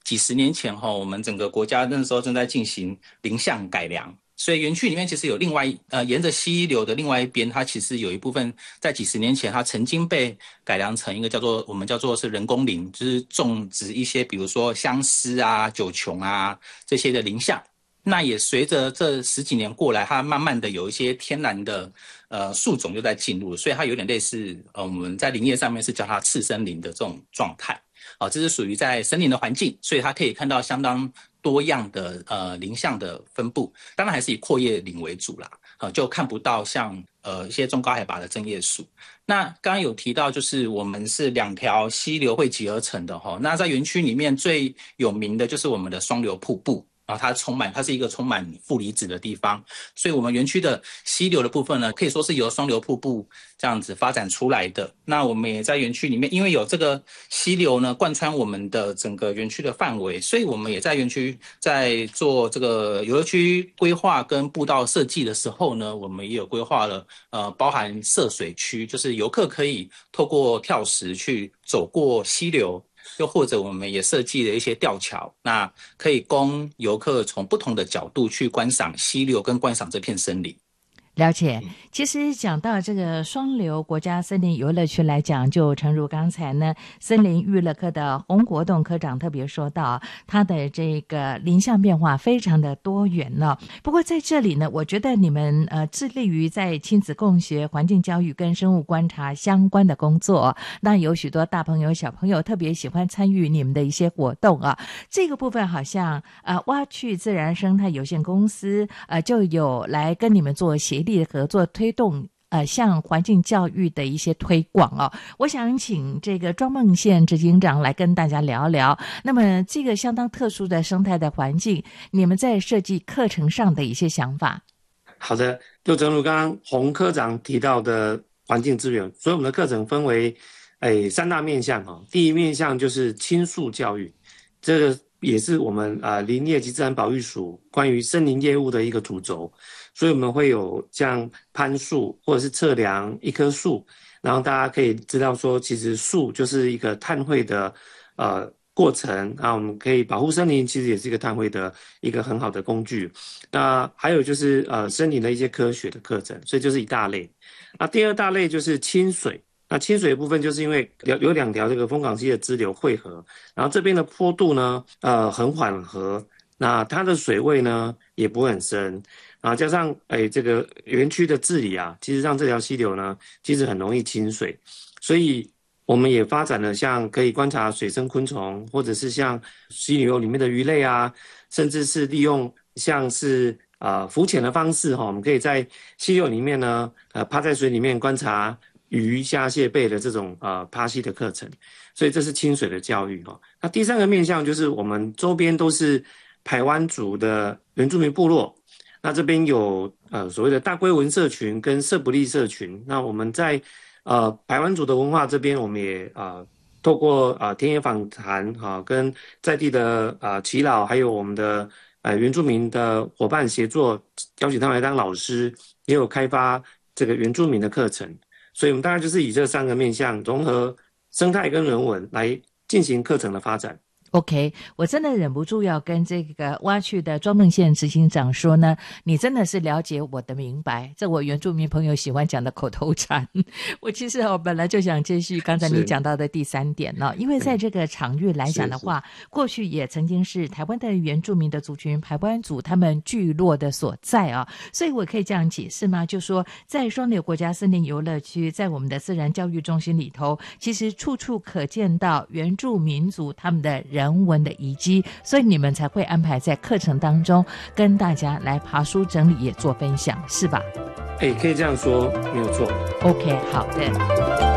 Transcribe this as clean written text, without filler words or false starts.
几十年前我们整个国家那时候正在进行林相改良，所以园区里面其实有另外沿着溪流的另外一边，它其实有一部分在几十年前它曾经被改良成一个我们叫做是人工林，就是种植一些比如说相思啊、九琼啊这些的林相。那也随着这十几年过来，它慢慢的有一些天然的树种就在进入，所以它有点类似我们在林业上面是叫它次生林的这种状态。这是属于在森林的环境，所以它可以看到相当多样的林相的分布，当然还是以阔叶林为主啦，就看不到像一些中高海拔的针叶树。那刚刚有提到就是我们是2条溪流汇集而成的那在园区里面最有名的就是我们的双流瀑布。它是一个充满负离子的地方，所以我们园区的溪流的部分呢，可以说是由双流瀑布这样子发展出来的。那我们也在园区里面，因为有这个溪流呢贯穿我们的整个园区的范围，所以我们也在园区在做这个游乐区规划跟步道设计的时候呢，我们也有规划了包含涉水区，就是游客可以透过跳石去走过溪流。又或者我们也设计了一些吊桥，那可以供游客从不同的角度去观赏溪流跟观赏这片森林。 了解，其实讲到这个双流国家森林游乐区来讲，就诚如刚才呢森林娱乐科的洪国栋科长特别说到，它的这个林相变化非常的多元呢。不过在这里呢，我觉得你们致力于在亲子共学、环境教育跟生物观察相关的工作，那有许多大朋友小朋友特别喜欢参与你们的一些活动啊。这个部分好像蛙趣自然生态有限公司就有来跟你们做协力合作推动像环境教育的一些推广哦。我想请这个庄梦宪执行长来跟大家聊聊，那么这个相当特殊的生态的环境，你们在设计课程上的一些想法。 好的，就正如刚刚洪科长提到的环境资源，所以我们的课程分为3大面向第一面向就是亲树教育，这个也是我们林业及自然保育署关于森林业务的一个主轴，所以我们会有像攀树或者是测量一棵树，然后大家可以知道说其实树就是一个碳汇的过程，我们可以保护森林，其实也是一个碳汇的一个很好的工具。那还有就是森林的一些科学的课程，所以就是一大类。那第二大类就是亲水，那亲水的部分就是因为有2条这个丰港溪的支流汇合，然后这边的坡度呢很缓和，那它的水位呢也不会很深，然后加上这个园区的治理其实让这条溪流呢其实很容易亲水，所以我们也发展了像可以观察水生昆虫，或者是像溪流里面的鱼类甚至是利用像是浮潜的方式我们可以在溪流里面呢趴在水里面观察鱼虾蟹贝的这种趴溪的课程，所以这是亲水的教育那第3个面向就是我们周边都是排湾族的原住民部落，那这边有所谓的大龟文社群跟社不利社群，那我们在排湾族的文化这边，我们也透过田野访谈跟在地的耆老还有我们的原住民的伙伴协作，邀请他们来当老师，也有开发这个原住民的课程。所以我们大概就是以这3个面向融合生态跟人文来进行课程的发展。 OK， 我真的忍不住要跟这个蛙趣的庄梦宪执行长说呢，你真的是了解我的明白，这我原住民朋友喜欢讲的口头禅。我其实本来就想接续刚才你讲到的第3点呢，因为在这个场域来讲的话，过去也曾经是台湾的原住民的族群排湾族他们聚落的所在所以我可以这样解释吗？就说在双流国家森林游乐区，在我们的自然教育中心里头，其实处处可见到原住民族他们的人文的遗迹，所以你们才会安排在课程当中跟大家来爬书整理也做分享，是吧？ 可以这样说，没有错。 OK， 好的。